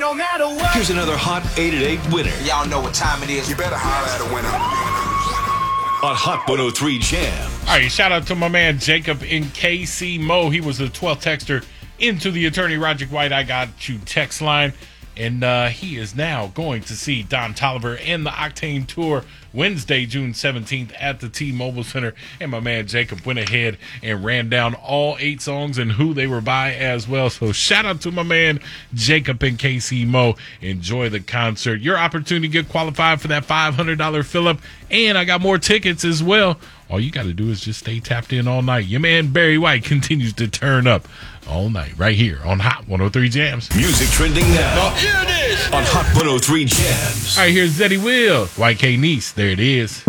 no matter what. Here's another hot 8 at 8 winner Y'all know what time it is. You better holler at a winner. on Hot 103 Jam. All right, shout out to my man Jacob in KC Mo. He was the 12th texter into the Attorney Roger White I Got You text line. And he is now going to see Don Toliver and the Octane Tour Wednesday, June 17th at the T-Mobile Center. And my man Jacob went ahead and ran down all 8 songs and who they were by as well. So shout out to my man Jacob and KC Mo. Enjoy the concert. Your opportunity to get qualified for that $500 fill-up. And I got more tickets as well. All you got to do is just stay tapped in all night. Your man Barry White continues to turn up all night right here on Hot 103 Jams. Music trending now. Here it is on Hot 103 Jams. All right, here's Zeddy Will, YK Niece. There it is.